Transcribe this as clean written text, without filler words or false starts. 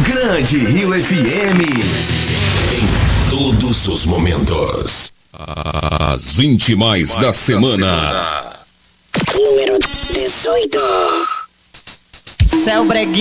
Grande Rio FM. Em todos os momentos. As 20 mais da semana. Número 18. Céu Breguinha.